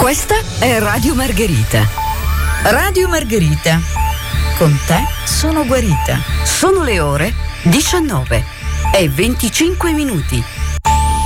Questa è Radio Margherita. Radio Margherita. Con te sono guarita. Sono le ore 19 e 25 minuti.